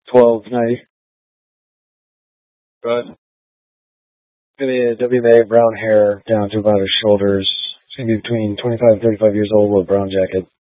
1290. Go ahead. Gonna be a WMA, brown hair down to about his shoulders. He's gonna be between 25 and 35 years old with a brown jacket.